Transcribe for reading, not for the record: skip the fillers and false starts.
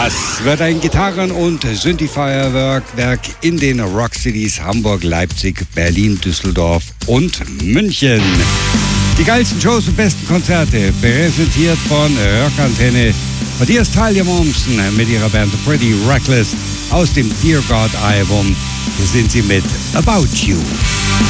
Das wird ein Gitarren- und Synthi-Feuerwerk in den Rockcities Hamburg, Leipzig, Berlin, Düsseldorf und München. Die geilsten Shows und besten Konzerte, präsentiert von Rockantenne. Und hier ist Talia Momsen mit ihrer Band Pretty Reckless aus dem Dear God Album. Hier sind sie mit About You.